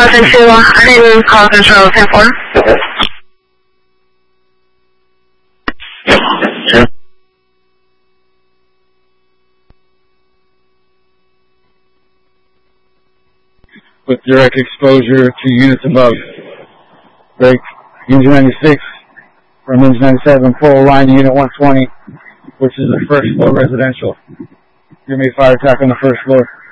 321, our name is call control 10-4. With direct exposure to units above. Break engine 96 from engine 97, pull line to unit 120, which is the first floor residential. You may fire attack on the first floor.